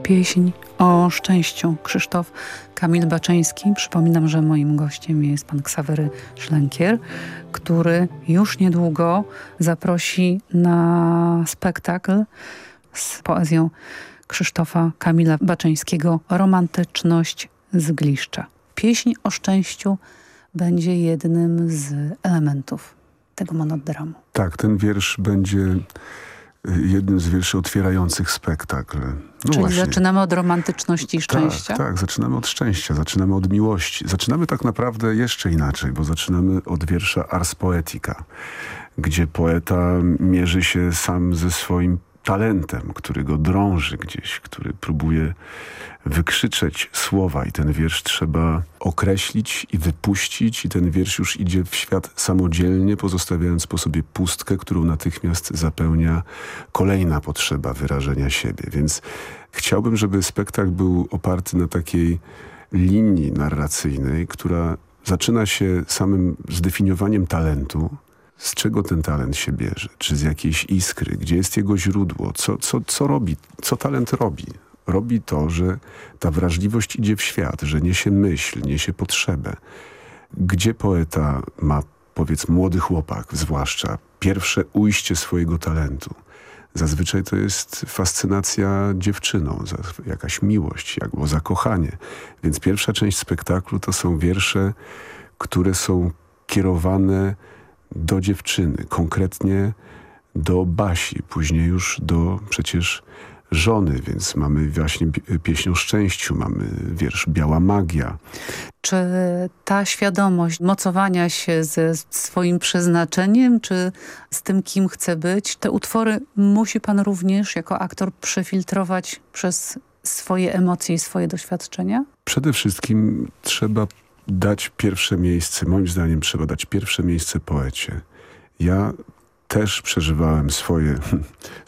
Pieśń o szczęściu. Krzysztof Kamil Baczyński. Przypominam, że moim gościem jest pan Ksawery Szlenkier, który już niedługo zaprosi na spektakl z poezją Krzysztofa Kamila Baczyńskiego Romantyczność z Gliszcza. Pieśń o szczęściu będzie jednym z elementów tego monodramu. Tak, ten wiersz będzie jednym z wierszy otwierających spektakl. No czyli właśnie. zaczynamy od romantyczności i szczęścia? Tak, zaczynamy od szczęścia, zaczynamy od miłości. Zaczynamy tak naprawdę jeszcze inaczej, bo zaczynamy od wiersza Ars Poetica, gdzie poeta mierzy się sam ze swoim talentem, który go drąży gdzieś, który próbuje wykrzyczeć słowa i ten wiersz trzeba określić i wypuścić i ten wiersz już idzie w świat samodzielnie, pozostawiając po sobie pustkę, którą natychmiast zapełnia kolejna potrzeba wyrażenia siebie. Więc chciałbym, żeby spektakl był oparty na takiej linii narracyjnej, która zaczyna się samym zdefiniowaniem talentu. Z czego ten talent się bierze? Czy z jakiejś iskry? Gdzie jest jego źródło? Co robi? Co talent robi? Robi to, że ta wrażliwość idzie w świat, że niesie myśl, niesie potrzebę. Gdzie poeta ma, powiedz, młody chłopak zwłaszcza, pierwsze ujście swojego talentu? Zazwyczaj to jest fascynacja dziewczyną, jakaś miłość, albo zakochanie. Więc pierwsza część spektaklu to są wiersze, które są kierowane do dziewczyny, konkretnie do Basi, później już do przecież żony, więc mamy właśnie pieśń o szczęściu, mamy wiersz Biała Magia. Czy ta świadomość mocowania się ze swoim przeznaczeniem, czy z tym, kim chce być, te utwory musi pan również jako aktor przefiltrować przez swoje emocje i swoje doświadczenia? Przede wszystkim trzeba dać pierwsze miejsce, moim zdaniem trzeba dać pierwsze miejsce poecie. Ja też przeżywałem swoje